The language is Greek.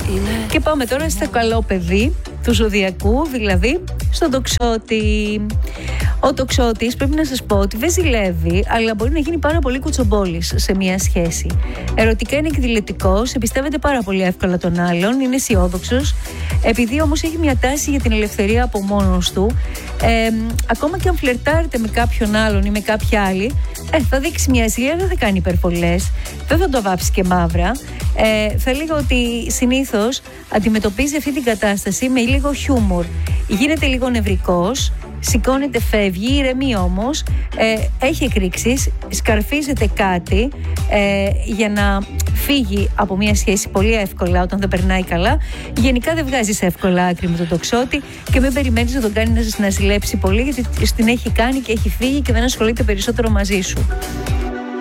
Και πάμε τώρα στο καλό παιδί του ζωδιακού, δηλαδή στον τοξότη. Ο τοξότης, πρέπει να σας πω ότι δεν ζηλεύει, αλλά μπορεί να γίνει πάρα πολύ κουτσομπόλης σε μια σχέση. Ερωτικά είναι εκδηλωτικός, εμπιστεύεται πάρα πολύ εύκολα τον άλλον, είναι αισιόδοξος. Επειδή όμως έχει μια τάση για την ελευθερία από μόνος του, ακόμα και αν φλερτάρετε με κάποιον άλλον ή με κάποια άλλη, θα δείξει μια ζήλια, δεν θα κάνει υπερβολές, δεν θα το βάψει και μαύρα. Θα λέγω ότι συνήθως αντιμετωπίζει αυτή την κατάσταση με λίγο χιούμορ. Γίνεται λίγο νευρικός, σηκώνεται, φεύγει, ηρεμεί όμως, έχει εκρήξεις, σκαρφίζεται κάτι για να φύγει από μια σχέση πολύ εύκολα όταν δεν περνάει καλά. Γενικά δεν βγάζεις εύκολα άκρη με τον τοξότη και μην περιμένεις να τον κάνει να ζηλέψει πολύ, γιατί την έχει κάνει και έχει φύγει και δεν ασχολείται περισσότερο μαζί σου.